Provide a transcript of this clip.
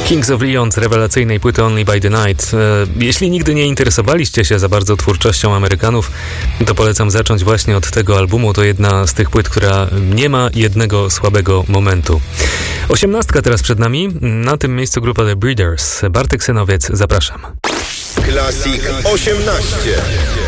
Kings of Leon z rewelacyjnej płyty Only by the Night. Jeśli nigdy nie interesowaliście się za bardzo twórczością Amerykanów, to polecam zacząć właśnie od tego albumu. To jedna z tych płyt, która nie ma jednego słabego momentu. 18 teraz przed nami. Na tym miejscu grupa The Breeders. Bartek Senowiec, zapraszam. Classic 18.